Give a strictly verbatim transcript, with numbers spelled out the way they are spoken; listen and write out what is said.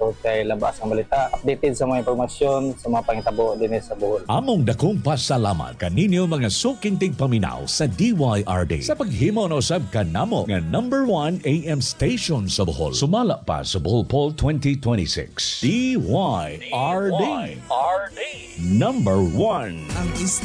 tungkol kay labas ang balita. Updated sa mga impormasyon sa mga pangitabo din sa Bohol. Among dakong pasalamat kaninyo mga suking tigpaminaw sa D Y R D sa paghimo no sab kanamo nga number one A M station sa Bohol. Sumala pa sa Bohol Poll twenty twenty-six. D Y R D. Number one. Ang